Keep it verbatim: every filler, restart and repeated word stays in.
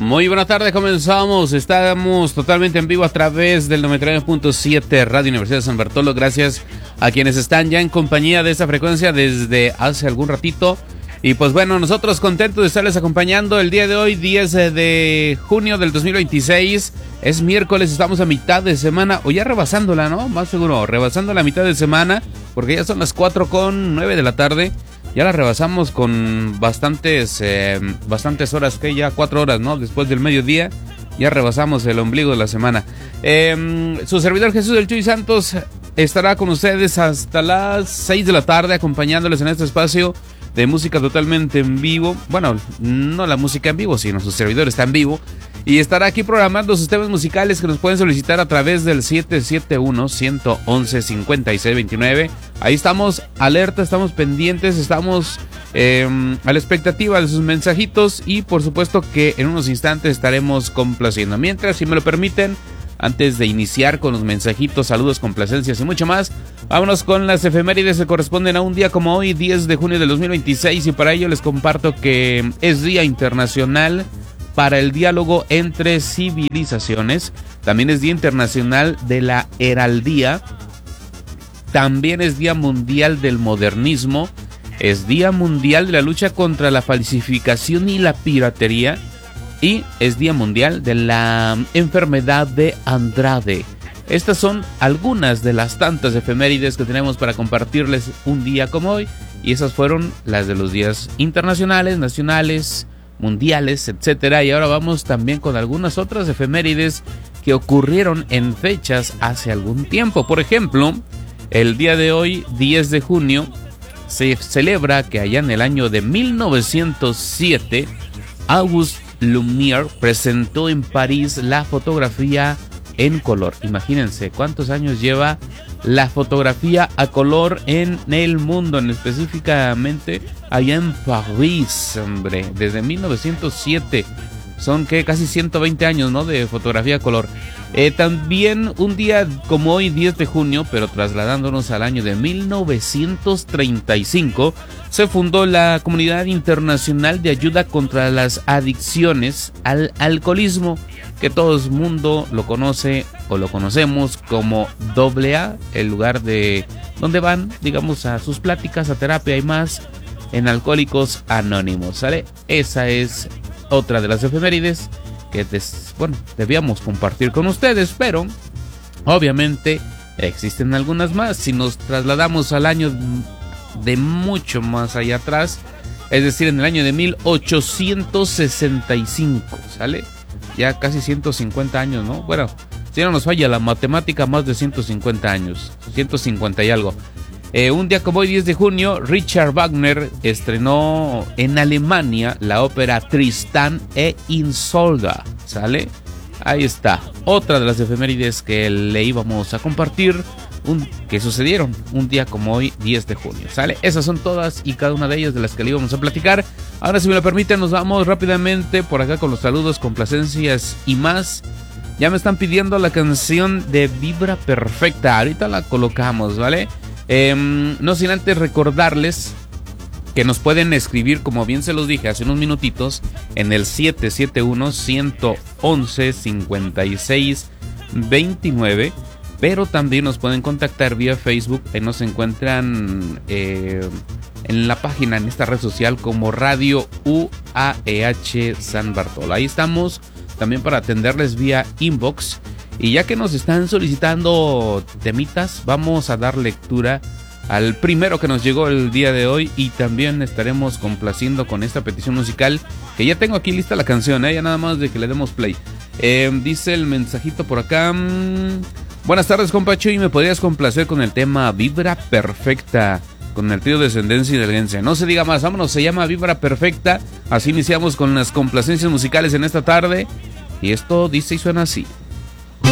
Muy buena tarde, comenzamos. Estamos totalmente en vivo a través del noventa y nueve punto siete Radio Universidad de San Bartolo. Gracias a quienes están ya en compañía de esta frecuencia desde hace algún ratito. Y pues bueno, nosotros contentos de estarles acompañando el día de hoy, diez de junio del dos mil veintiséis. Es miércoles, estamos a mitad de semana, o ya rebasándola, ¿no? Más seguro, rebasando la mitad de semana, porque ya son las cuatro con nueve de la tarde. Ya la rebasamos con bastantes, eh, bastantes horas, que ya cuatro horas, ¿no? Después del mediodía, ya rebasamos el ombligo de la semana. Eh, su servidor Jesús del Chuy Santos estará con ustedes hasta las seis de la tarde, acompañándoles en este espacio de música totalmente en vivo. Bueno, no la música en vivo, sino su servidor está en vivo. Y estará aquí programando sus temas musicales que nos pueden solicitar a través del siete siete uno, uno uno uno, cinco seis dos nueve. Ahí estamos alerta, estamos pendientes, estamos eh, a la expectativa de sus mensajitos. Y por supuesto que en unos instantes estaremos complaciendo. Mientras, si me lo permiten, antes de iniciar con los mensajitos, saludos, complacencias y mucho más, vámonos con las efemérides que corresponden a un día como hoy, diez de junio del dos mil veintiséis. Y para ello les comparto que es Día Internacional para el Diálogo entre Civilizaciones. También es Día Internacional de la Heraldía. También es Día Mundial del Modernismo. Es Día Mundial de la Lucha contra la Falsificación y la Piratería. Y es Día Mundial de la Enfermedad de Andrade. Estas son algunas de las tantas efemérides que tenemos para compartirles un día como hoy. Y esas fueron las de los días internacionales, nacionales, mundiales, etcétera. Y ahora vamos también con algunas otras efemérides que ocurrieron en fechas hace algún tiempo. Por ejemplo, el día de hoy, diez de junio, se celebra que allá en el año de mil novecientos siete, Auguste Lumière presentó en París la fotografía en color. Imagínense cuántos años lleva la fotografía a color en el mundo, en específicamente allá en París, hombre, desde mil novecientos siete. Son que casi ciento veinte años, ¿no?, de fotografía a color. Eh, también un día como hoy, diez de junio, pero trasladándonos al año de mil novecientos treinta y cinco, se fundó la Comunidad Internacional de Ayuda contra las Adicciones al Alcoholismo, que todo el mundo lo conoce o lo conocemos como doble A, el lugar de donde van, digamos, a sus pláticas, a terapia y más, en Alcohólicos Anónimos, ¿sale? Esa es otra de las efemérides que, des, bueno, debíamos compartir con ustedes, pero obviamente existen algunas más. Si nos trasladamos al año de mucho más allá atrás, es decir, en el año de mil ochocientos sesenta y cinco, ¿sale? Ya casi ciento cincuenta años, ¿no? Bueno, si no nos falla la matemática, más de ciento cincuenta años, ciento cincuenta y algo. Eh, un día como hoy, diez de junio, Richard Wagner estrenó en Alemania la ópera Tristán e Isolda, ¿sale? Ahí está, otra de las efemérides que le íbamos a compartir, un, que sucedieron un día como hoy, diez de junio, ¿sale? Esas son todas y cada una de ellas de las que le íbamos a platicar. Ahora, si me lo permiten, nos vamos rápidamente por acá con los saludos, complacencias y más. Ya me están pidiendo la canción de Vibra Perfecta, ahorita la colocamos, ¿vale? Eh, no sin antes recordarles que nos pueden escribir, como bien se los dije hace unos minutitos, en el siete siete uno, uno uno uno, cinco seis dos nueve, pero también nos pueden contactar vía Facebook. Ahí nos encuentran eh, en la página, en esta red social, como Radio U A E H San Bartolo. Ahí estamos también para atenderles vía inbox. Y ya que nos están solicitando temitas, vamos a dar lectura al primero que nos llegó el día de hoy. Y también estaremos complaciendo con esta petición musical, que ya tengo aquí lista la canción, ¿eh? Ya nada más de que le demos play. Eh, dice el mensajito por acá: buenas tardes, compa Chuy, ¿me podrías complacer con el tema Vibra Perfecta, con el trío Descendencia y Delegancia? No se diga más, vámonos, se llama Vibra Perfecta. Así iniciamos con las complacencias musicales en esta tarde. Y esto dice y suena así.